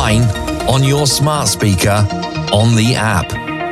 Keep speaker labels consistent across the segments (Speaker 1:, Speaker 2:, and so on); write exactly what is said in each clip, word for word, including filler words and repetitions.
Speaker 1: online, on your smart speaker, on the app.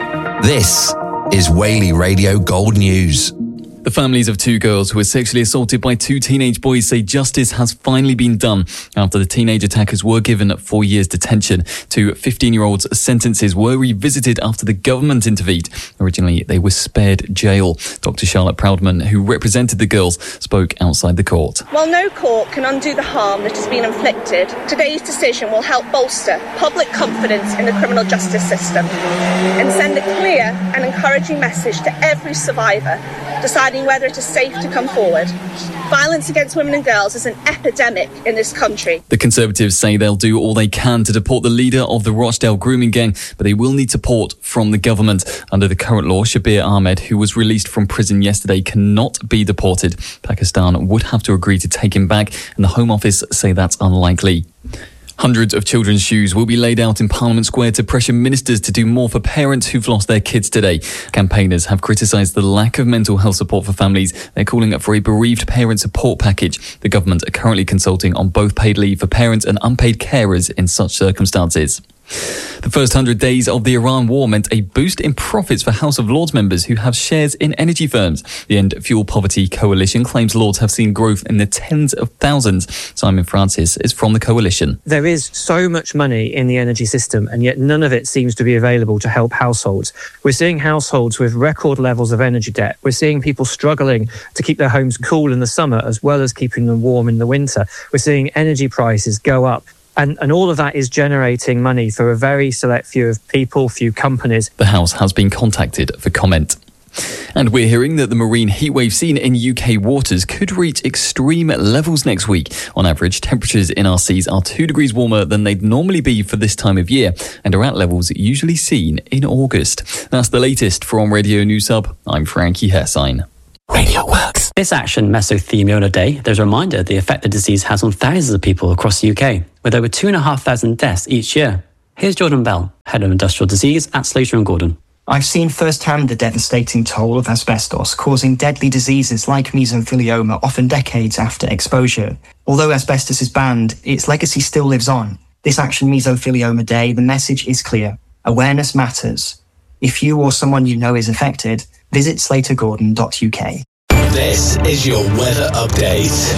Speaker 1: This is Whaley Radio Gold News.
Speaker 2: The families of two girls who were sexually assaulted by two teenage boys say justice has finally been done after the teenage attackers were given four years detention. Two fifteen-year-olds' sentences were revisited after the government intervened. Originally, they were spared jail. Doctor Charlotte Proudman, who represented the girls, spoke outside the court.
Speaker 3: While no court can undo the harm that has been inflicted, today's decision will help bolster public confidence in the criminal justice system and send a clear and encouraging message to every survivor deciding whether it is safe to come forward. Violence against women and girls is an epidemic in this country.
Speaker 2: The Conservatives say they'll do all they can to deport the leader of the Rochdale grooming gang, but they will need support from the government. Under the current law, Shabir Ahmed, who was released from prison yesterday, cannot be deported. Pakistan would have to agree to take him back, and the Home Office say that's unlikely. Hundreds of children's shoes will be laid out in Parliament Square to pressure ministers to do more for parents who've lost their kids today. Campaigners have criticised the lack of mental health support for families. They're calling up for a bereaved parent support package. The government are currently consulting on both paid leave for parents and unpaid carers in such circumstances. The first one hundred days of the Iran war meant a boost in profits for House of Lords members who have shares in energy firms. The End Fuel Poverty Coalition claims Lords have seen growth in the tens of thousands. Simon Francis is from the coalition.
Speaker 4: There is so much money in the energy system, and yet none of it seems to be available to help households. We're seeing households with record levels of energy debt. We're seeing people struggling to keep their homes cool in the summer as well as keeping them warm in the winter. We're seeing energy prices go up. And, and all of that is generating money for a very select few of people, few companies.
Speaker 2: The House has been contacted for comment. And we're hearing that the marine heatwave seen in U K waters could reach extreme levels next week. On average, temperatures in our seas are two degrees warmer than they'd normally be for this time of year and are at levels usually seen in August. That's the latest from Radio News Hub. I'm Frankie Hessine.
Speaker 5: Radio Works. This Action Mesothelioma Day, there's a reminder of the effect the disease has on thousands of people across the U K, with over two and a half thousand deaths each year. Here's Jordan Bell, Head of Industrial Disease at Slater and Gordon.
Speaker 6: I've seen firsthand the devastating toll of asbestos, causing deadly diseases like mesothelioma often decades after exposure. Although asbestos is banned, its legacy still lives on. This Action Mesothelioma Day, the message is clear. Awareness matters. If you or someone you know is affected, visit slater gordon dot U K.
Speaker 1: This is your weather update.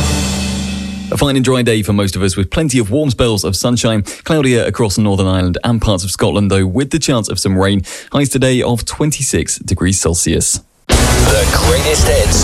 Speaker 2: A fine and dry day for most of us with plenty of warm spells of sunshine. Cloudier across Northern Ireland and parts of Scotland, though, with the chance of some rain. Highs today of twenty-six degrees Celsius.
Speaker 1: The greatest hits.